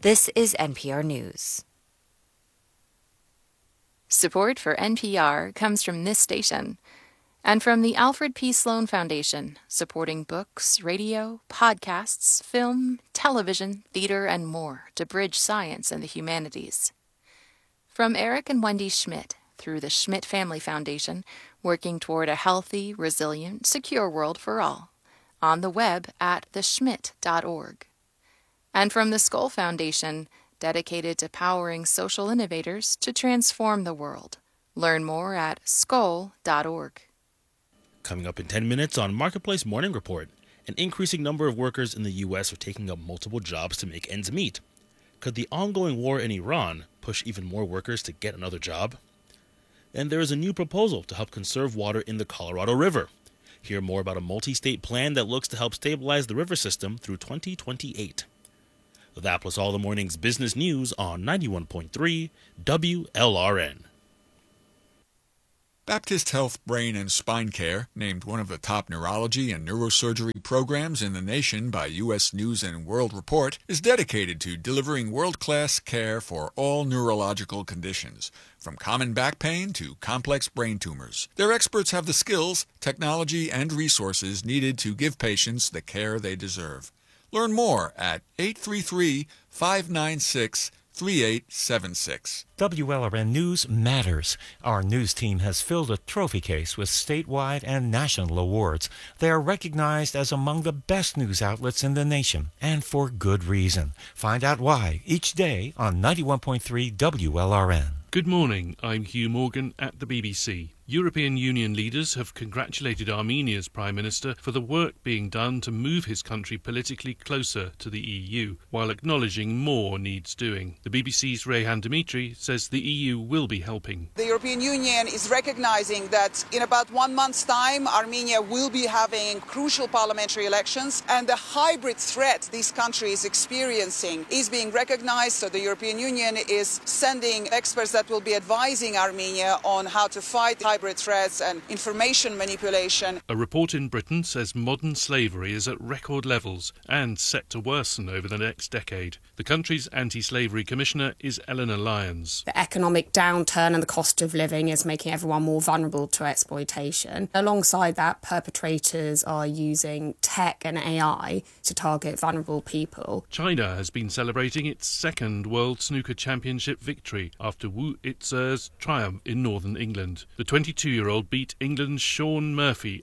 This is NPR News. Support for NPR comes from this station and from the Alfred P. Sloan Foundation, supporting books, radio, podcasts, film, television, theater, and more to bridge science and the humanities. From Eric and Wendy Schmidt through the Schmidt Family Foundation, working toward a healthy, resilient, secure world for all. On the web at theschmidt.org. And from the Skoll Foundation, dedicated to powering social innovators to transform the world. Learn more at skoll.org. Coming up in 10 minutes on Marketplace Morning Report, an increasing number of workers in the U.S. are taking up multiple jobs to make ends meet. Could the ongoing war in Iran push even more workers to get another job? And there is a new proposal to help conserve water in the Colorado River. Hear more about a multi-state plan that looks to help stabilize the river system through 2028. That plus all the morning's business news on 91.3 WLRN. Baptist Health Brain and Spine Care, named one of the top neurology and neurosurgery programs in the nation by U.S. News & World Report, is dedicated to delivering world-class care for all neurological conditions, from common back pain to complex brain tumors. Their experts have the skills, technology, and resources needed to give patients the care they deserve. Learn more at 833-596-3876. WLRN News matters. Our news team has filled a trophy case with statewide and national awards. They are recognized as among the best news outlets in the nation, and for good reason. Find out why each day on 91.3 WLRN. Good morning, I'm Hugh Morgan at the BBC. European Union leaders have congratulated Armenia's Prime Minister for the work being done to move his country politically closer to the EU, while acknowledging more needs doing. The BBC's Rayhan Dimitri says the EU will be helping. The European Union is recognizing that in about 1 month's time, Armenia will be having crucial parliamentary elections, and the hybrid threat this country is experiencing is being recognized. So the European Union is sending experts that will be advising Armenia on how to fight hybrid threats and information manipulation. A report in Britain says modern slavery is at record levels and set to worsen over the next decade. The country's anti-slavery commissioner is Eleanor Lyons. The economic downturn and the cost of living is making everyone more vulnerable to exploitation. Alongside that, perpetrators are using tech and AI to target vulnerable people. China has been celebrating its second World Snooker Championship victory after Wu Itzer's triumph in northern England. The 22-year-old beat England's Shaun Murphy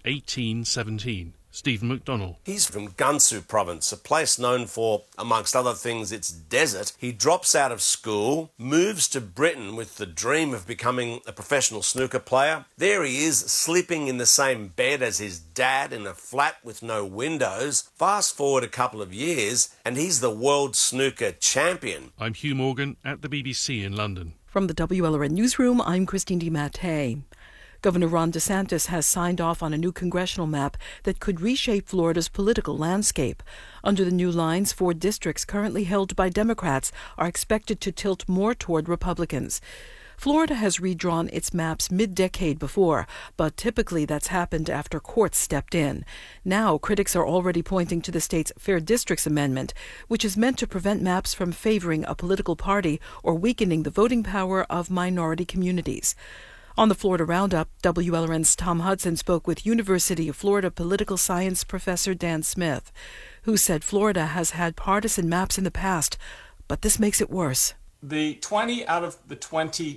18-17. Stephen McDonnell. He's from Gansu province, a place known for, amongst other things, its desert. He drops out of school, moves to Britain with the dream of becoming a professional snooker player. There he is, sleeping in the same bed as his dad in a flat with no windows. Fast forward a couple of years, and he's the world snooker champion. I'm Hugh Morgan at the BBC in London. From the WLRN Newsroom, I'm Christine DiMattei. Governor Ron DeSantis has signed off on a new congressional map that could reshape Florida's political landscape. Under the new lines, 4 districts currently held by Democrats are expected to tilt more toward Republicans. Florida has redrawn its maps mid-decade before, but typically that's happened after courts stepped in. Now, critics are already pointing to the state's Fair Districts Amendment, which is meant to prevent maps from favoring a political party or weakening the voting power of minority communities. On the Florida Roundup, WLRN's Tom Hudson spoke with University of Florida political science professor Dan Smith, who said Florida has had partisan maps in the past, but this makes it worse. The 20 out of the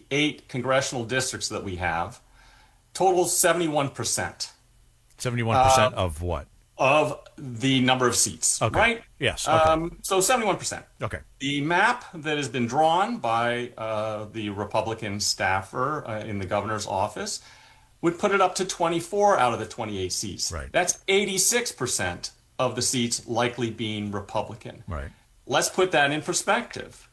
28 congressional districts that we have totals 71%. 71% of what? Of the number of seats, okay. Right? Yes. Okay. So 71%. Okay. The map that has been drawn by the Republican staffer in the governor's office would put it up to 24 out of the 28 seats. Right. That's 86% of the seats likely being Republican. Right. Let's put that in perspective.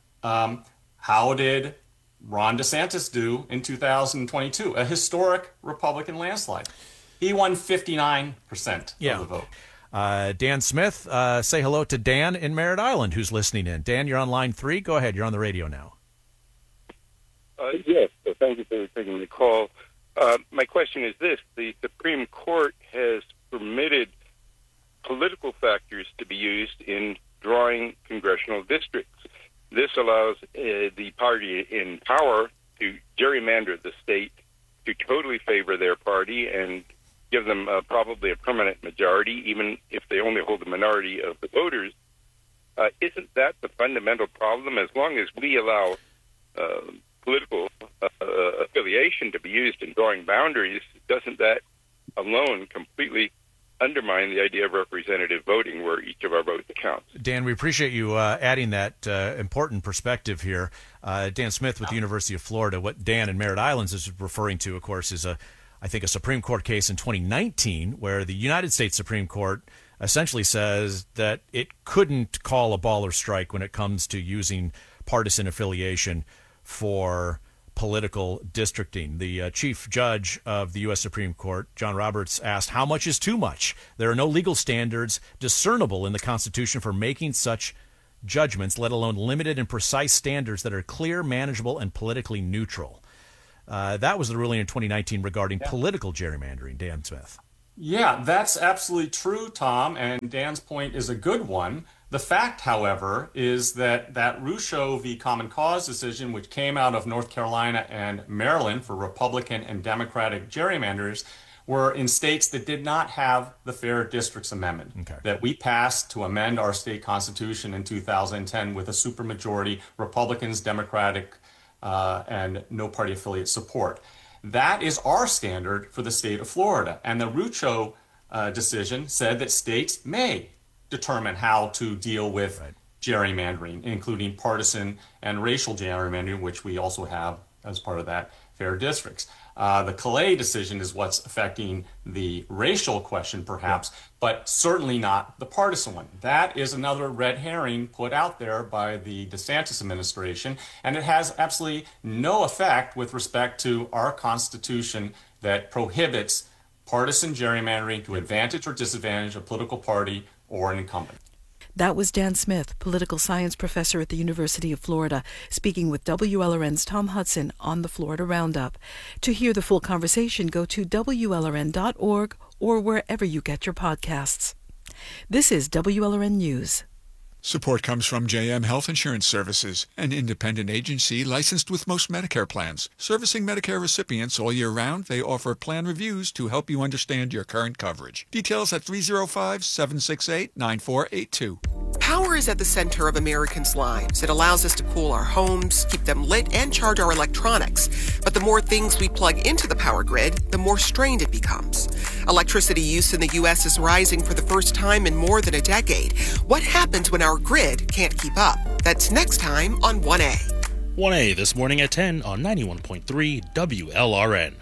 How did Ron DeSantis do in 2022? A historic Republican landslide. He won 59% of the vote. Dan Smith, say hello to Dan in Merritt Island, who's listening in. Dan, you're on line 3. Go ahead. You're on the radio now. Yes. So thank you for taking the call. My question is this. The Supreme Court has permitted political factors to be used in drawing congressional districts. This allows the party in power to gerrymander the state to totally favor their party and give them probably a permanent majority, even if they only hold the minority of the voters. Isn't that the fundamental problem? As long as we allow political affiliation to be used in drawing boundaries, doesn't that alone completely undermine the idea of representative voting where each of our votes counts? Dan, we appreciate you adding that important perspective here. Dan Smith with the University of Florida. What Dan in Merritt Islands is referring to, of course, is I think a Supreme Court case in 2019 where the United States Supreme Court essentially says that it couldn't call a ball or strike when it comes to using partisan affiliation for political districting. The chief judge of the U.S. Supreme Court, John Roberts, asked, how much is too much? There are no legal standards discernible in the Constitution for making such judgments, let alone limited and precise standards that are clear, manageable, and politically neutral. That was the ruling in 2019 regarding political gerrymandering. Dan Smith. Yeah, that's absolutely true, Tom, and Dan's point is a good one. The fact, however, is that Rucho v. Common Cause decision, which came out of North Carolina and Maryland for Republican and Democratic gerrymanders, were in states that did not have the Fair Districts Amendment that we passed to amend our state constitution in 2010 with a supermajority Republicans, Democratic, and no party affiliate support. That is our standard for the state of Florida. And the Rucho decision said that states may determine how to deal with gerrymandering, including partisan and racial gerrymandering, which we also have as part of that fair districts. The Calais decision is what's affecting the racial question, perhaps, but certainly not the partisan one. That is another red herring put out there by the DeSantis administration, and it has absolutely no effect with respect to our Constitution that prohibits partisan gerrymandering to advantage or disadvantage a political party or an incumbent. That was Dan Smith, political science professor at the University of Florida, speaking with WLRN's Tom Hudson on the Florida Roundup. To hear the full conversation, go to WLRN.org or wherever you get your podcasts. This is WLRN News. Support comes from JM Health Insurance Services, an independent agency licensed with most Medicare plans. Servicing Medicare recipients all year round, they offer plan reviews to help you understand your current coverage. Details at 305-768-9482. Power is at the center of Americans' lives. It allows us to cool our homes, keep them lit, and charge our electronics. But the more things we plug into the power grid, the more strained it becomes. Electricity use in the U.S. is rising for the first time in more than a decade. What happens when our grid can't keep up? That's next time on 1A. 1A this morning at 10 on 91.3 WLRN.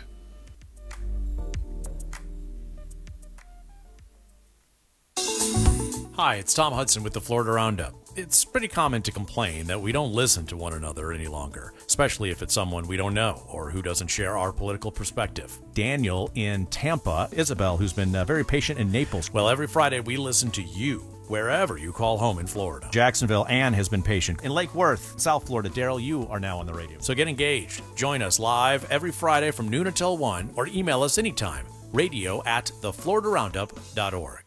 Hi, it's Tom Hudson with the Florida Roundup. It's pretty common to complain that we don't listen to one another any longer, especially if it's someone we don't know or who doesn't share our political perspective. Daniel in Tampa, Isabel, who's been very patient in Naples. Well, every Friday we listen to you wherever you call home in Florida. Jacksonville, Ann has been patient. In Lake Worth, South Florida, Daryl, you are now on the radio. So get engaged. Join us live every Friday from noon until 1 or email us anytime. radio@thefloridaroundup.org.